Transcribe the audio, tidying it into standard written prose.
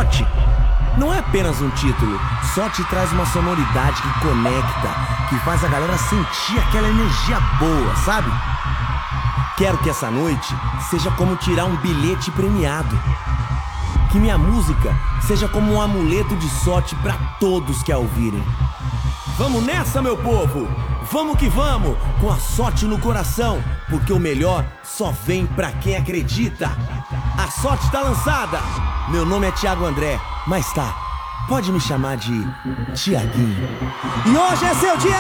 sorte não é apenas um título. Sorte traz uma sonoridade que conecta, que faz a galera sentir aquela energia boa, sabe? Quero que essa noite seja como tirar um bilhete premiado. Que minha música seja como um amuleto de sorte pra todos que a ouvirem. Vamos nessa, meu povo! Vamos que vamos, com a sorte no coração, porque o melhor só vem pra quem acredita. A sorte tá lançada. Meu nome é Thiago André, mas tá, pode me chamar de Tiaguinho. E hoje é seu dia